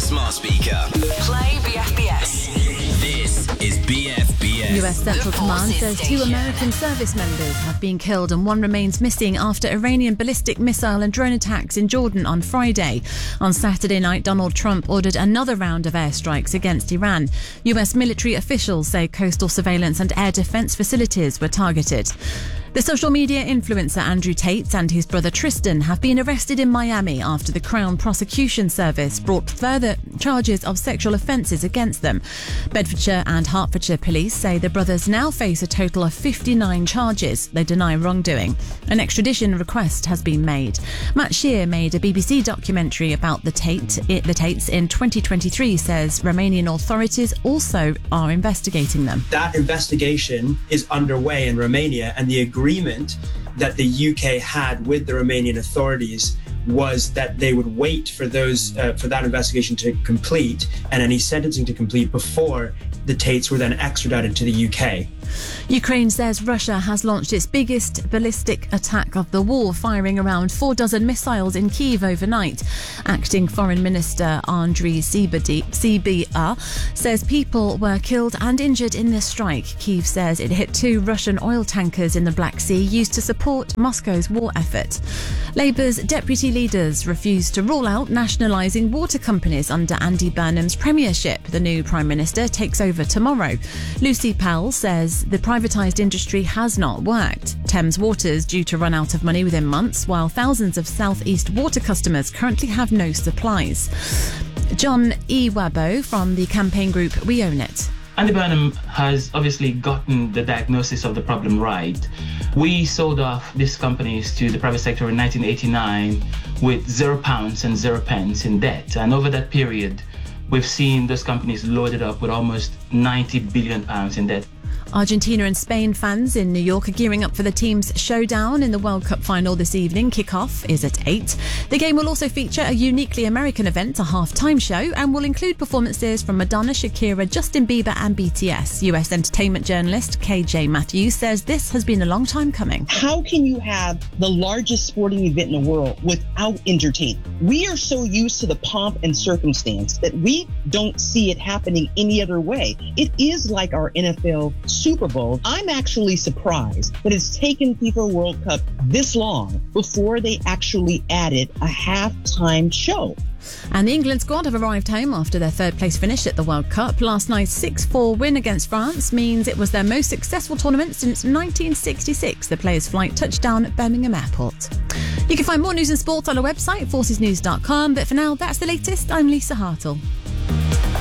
smart speaker. Play BFBS. This is BFBS. US Central Command says 2 American service members have been killed and 1 remains missing after Iranian ballistic missile and drone attacks in Jordan on Friday. On Saturday night, Donald Trump ordered another round of airstrikes against Iran. US military officials say coastal surveillance and air defense facilities were targeted. The social media influencer Andrew Tate and his brother Tristan have been arrested in Miami after the Crown Prosecution Service brought further charges of sexual offences against them. Bedfordshire and Hertfordshire police say the brothers now face a total of 59 charges. They deny wrongdoing. An extradition request has been made. Matt Shear made a BBC documentary about the Tates in 2023, says Romanian authorities also are investigating them. That investigation is underway in Romania, and the agreement that the UK had with the Romanian authorities was that they would wait for that investigation to complete and any sentencing to complete before the Tates were then extradited to the UK. Ukraine says Russia has launched its biggest ballistic attack of the war, firing around 4 dozen missiles in Kyiv overnight. Acting Foreign Minister Andriy Sybiha says people were killed and injured in this strike. Kyiv says it hit 2 Russian oil tankers in the Black Sea used to support Moscow's war effort. Labour's deputy leaders refused to rule out nationalising water companies under Andy Burnham's premiership. The new Prime Minister takes over tomorrow. Lucy Powell says the privatised industry has not worked. Thames Water's due to run out of money within months, while thousands of South East Water customers currently have no supplies. John E. Wabo from the campaign group We Own It. Andy Burnham has obviously gotten the diagnosis of the problem right. We sold off these companies to the private sector in 1989 with £0 and 0 pence in debt. And over that period, we've seen those companies loaded up with almost £90 billion in debt. Argentina and Spain fans in New York are gearing up for the team's showdown in the World Cup final this evening. Kickoff is at 8. The game will also feature a uniquely American event, a halftime show, and will include performances from Madonna, Shakira, Justin Bieber and BTS. US entertainment journalist KJ Matthews says this has been a long time coming. How can you have the largest sporting event in the world without entertainment? We are so used to the pomp and circumstance that we don't see it happening any other way. It is like our NFL Super Bowl. I'm actually surprised that it's taken FIFA World Cup this long before they actually added a halftime show. And the England squad have arrived home after their third place finish at the World Cup. Last night's 6-4 win against France means it was their most successful tournament since 1966. The players' flight touched down at Birmingham Airport. You can find more news and sport on our website, forcesnews.com. But for now, that's the latest. I'm Lisa Hartle.